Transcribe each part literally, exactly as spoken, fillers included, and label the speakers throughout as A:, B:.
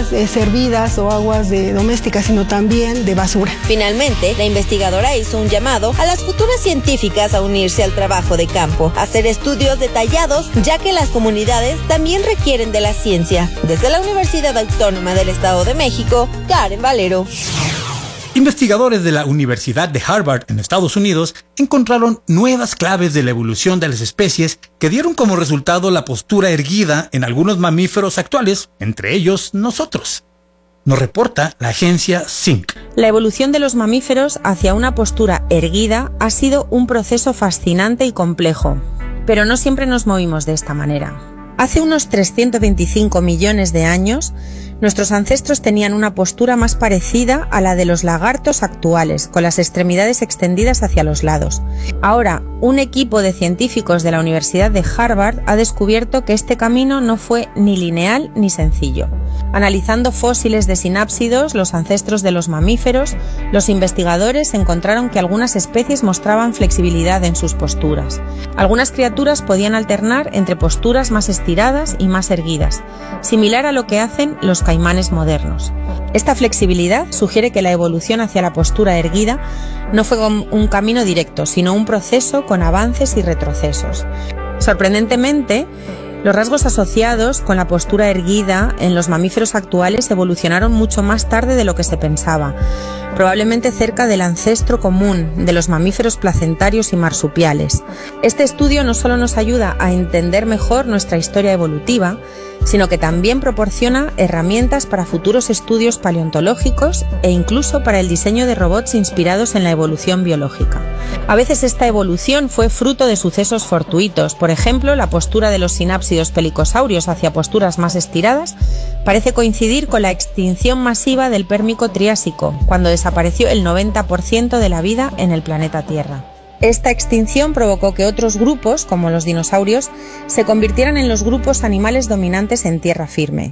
A: aguas eh, servidas o aguas de domésticas, sino también de basura.
B: Finalmente, la investigadora hizo un llamado a las futuras científicas a unirse al trabajo de campo, a hacer estudios detallados, ya que las comunidades también requieren de la ciencia. Desde la Universidad Autónoma del Estado de México, Karen Valero.
C: Investigadores de la Universidad de Harvard en Estados Unidos encontraron nuevas claves de la evolución de las especies que dieron como resultado la postura erguida en algunos mamíferos actuales, entre ellos nosotros. Nos reporta la agencia S I N C.
D: La evolución de los mamíferos hacia una postura erguida ha sido un proceso fascinante y complejo, pero no siempre nos movimos de esta manera. Hace unos trescientos veinticinco millones de años, nuestros ancestros tenían una postura más parecida a la de los lagartos actuales, con las extremidades extendidas hacia los lados. Ahora, un equipo de científicos de la Universidad de Harvard ha descubierto que este camino no fue ni lineal ni sencillo. Analizando fósiles de sinápsidos, los ancestros de los mamíferos, los investigadores encontraron que algunas especies mostraban flexibilidad en sus posturas. Algunas criaturas podían alternar entre posturas más estiradas y más erguidas, similar a lo que hacen los caimanes modernos. Esta flexibilidad sugiere que la evolución hacia la postura erguida no fue un camino directo, sino un proceso con avances y retrocesos. Sorprendentemente, los rasgos asociados con la postura erguida en los mamíferos actuales evolucionaron mucho más tarde de lo que se pensaba, probablemente cerca del ancestro común de los mamíferos placentarios y marsupiales. Este estudio no solo nos ayuda a entender mejor nuestra historia evolutiva, sino que también proporciona herramientas para futuros estudios paleontológicos e incluso para el diseño de robots inspirados en la evolución biológica. A veces esta evolución fue fruto de sucesos fortuitos. Por ejemplo, la postura de los sinápsidos pelicosaurios hacia posturas más estiradas parece coincidir con la extinción masiva del Pérmico Triásico, cuando desapareció el noventa por ciento de la vida en el planeta Tierra. Esta extinción provocó que otros grupos, como los dinosaurios, se convirtieran en los grupos animales dominantes en tierra firme.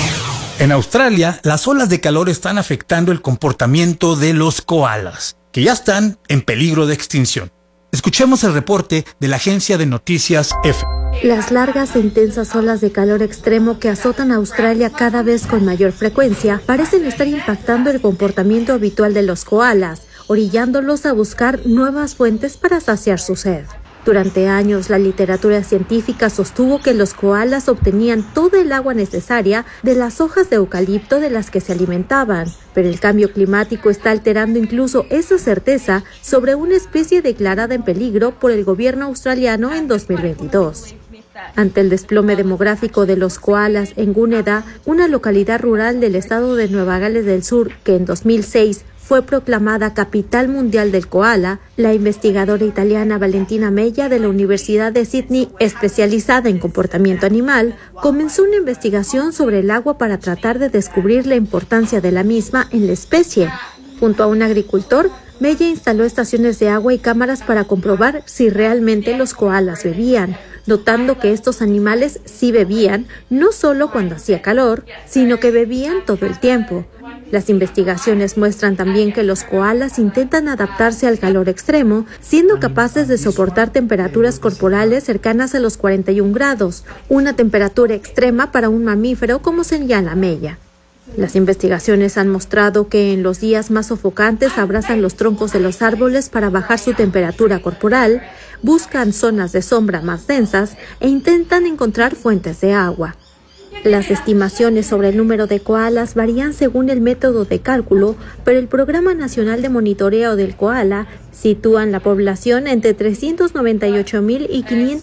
C: En Australia, las olas de calor están afectando el comportamiento de los koalas, que ya están en peligro de extinción. Escuchemos el reporte de la agencia de noticias EFE.
E: Las largas e intensas olas de calor extremo que azotan a Australia cada vez con mayor frecuencia parecen estar impactando el comportamiento habitual de los koalas, orillándolos a buscar nuevas fuentes para saciar su sed. Durante años, la literatura científica sostuvo que los koalas obtenían toda el agua necesaria de las hojas de eucalipto de las que se alimentaban, pero el cambio climático está alterando incluso esa certeza sobre una especie declarada en peligro por el gobierno australiano en dos mil veintidós. Ante el desplome demográfico de los koalas en Gunnedah, una localidad rural del estado de Nueva Gales del Sur, que en dos mil seis fue proclamada capital mundial del koala, la investigadora italiana Valentina Mella de la Universidad de Sydney, especializada en comportamiento animal, comenzó una investigación sobre el agua para tratar de descubrir la importancia de la misma en la especie. Junto a un agricultor, Mella instaló estaciones de agua y cámaras para comprobar si realmente los koalas bebían, notando que estos animales sí bebían, no solo cuando hacía calor, sino que bebían todo el tiempo. Las investigaciones muestran también que los koalas intentan adaptarse al calor extremo, siendo capaces de soportar temperaturas corporales cercanas a los cuarenta y un grados, una temperatura extrema para un mamífero, como señala Mella. Las investigaciones han mostrado que en los días más sofocantes abrazan los troncos de los árboles para bajar su temperatura corporal, buscan zonas de sombra más densas e intentan encontrar fuentes de agua. Las estimaciones sobre el número de koalas varían según el método de cálculo, pero el Programa Nacional de Monitoreo del Koala sitúan la población entre trescientos noventa y ocho mil y quinientos